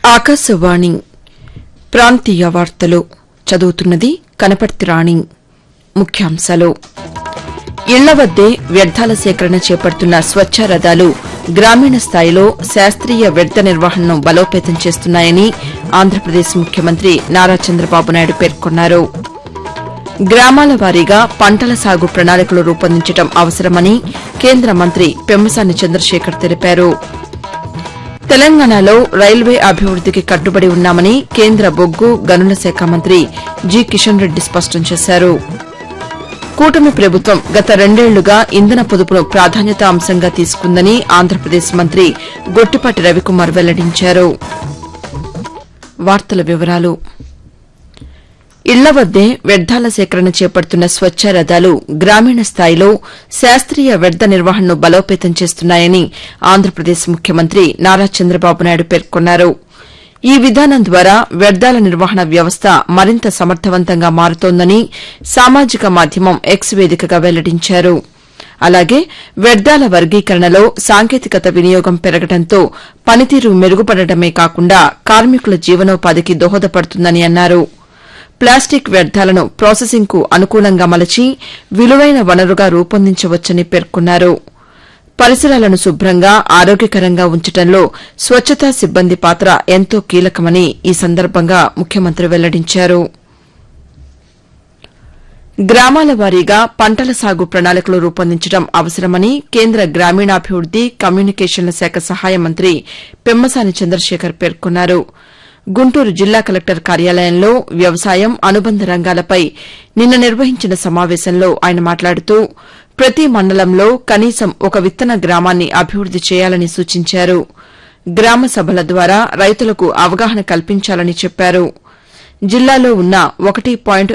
ఆకాశవాణి ప్రాంతీయ వార్తలు చదువుతున్నది కనపర్తి రాణి. ముఖ్యాంశాలు: ఇళ్ల వద్దే వ్యర్థాల సేకరణ చేపడుతున్న స్వచ్ఛ రథాలు గ్రామీణ స్థాయిలో శాస్త్రీయ వ్యర్థ నిర్వహణను బలోపేతం చేస్తున్నాయని ఆంధ్రప్రదేశ్ ముఖ్యమంత్రి నారా చంద్రబాబు నాయుడు పేర్కొన్నారు. గ్రామాల వారీగా పంటల సాగు ప్రణాళికలు రూపొందించడం అవసరమని కేంద్ర మంత్రి పెమ్మసాని చంద్రశేఖర్ తెలిపారు. తెలంగాణలో రైల్వే అభివృద్దికి కట్టుబడి ఉన్నామని కేంద్ర బొగ్గు గనుల శాఖ మంత్రి జి కిషన్ రెడ్డి స్పష్టం చేశారు. కూటమి ప్రభుత్వం గత 2 ఏళ్లుగా ఇంధన పొదుపును ప్రాధాన్యతా అంశంగా తీసుకుందని ఆంధ్రప్రదేశ్ మంత్రి గొట్టిపాటి రవికుమార్ వెల్లడించారు. ఇళ్ల వద్దే వ్యర్థాల సేకరణ చేపడుతున్న స్వచ్ఛ రథాలు గ్రామీణ స్థాయిలో శాస్త్రీయ వ్యర్థ నిర్వహణను బలోపేతం చేస్తున్నాయని ఆంధ్రప్రదేశ్ ముఖ్యమంత్రి నారా చంద్రబాబు నాయుడు పేర్కొన్నారు. ఈ విధానం ద్వారా వ్యర్థాల నిర్వహణ వ్యవస్థ మరింత సమర్థవంతంగా మారుతోందని సామాజిక మాధ్యమం ఎక్స్ వేదికగా వెల్లడించారు. అలాగే వ్యర్థాల వర్గీకరణలో సాంకేతికత వినియోగం పెరగడంతో పనితీరు మెరుగుపడటమే కాకుండా కార్మికుల జీవనోపాధికి దోహదపడుతుందని అన్నారు. ప్లాస్టిక్ వ్యర్థాలను ప్రాసెసింగ్కు అనుకూలంగా మలచి విలువైన వనరుగా రూపొందించవచ్చని పేర్కొన్నారు. పరిసరాలను శుభ్రంగా ఆరోగ్యకరంగా ఉంచడంలో స్వచ్ఛతా సిబ్బంది పాత్ర ఎంతో కీలకమని ఈ సందర్భంగా ముఖ్యమంత్రి వెల్లడించారు. గ్రామాల వారీగా పంటల సాగు ప్రణాళికలు రూపొందించడం అవసరమని కేంద్ర గ్రామీణాభివృద్ది కమ్యూనికేషన్ల శాఖ సహాయ మంత్రి పెమ్మసాని చంద్రశేఖర్ పేర్కొన్నారు. గుంటూరు జిల్లా కలెక్టర్ కార్యాలయంలో వ్యవసాయం అనుబంధ రంగాలపై నిన్న నిర్వహించిన సమావేశంలో ఆయన మాట్లాడుతూ ప్రతి మండలంలో కనీసం ఒక విత్తన గ్రామాన్ని అభివృద్ది చేయాలని సూచించారు. గ్రామ సభల ద్వారా రైతులకు అవగాహన కల్పించాలని చెప్పారు. జిల్లాలో ఉన్న 1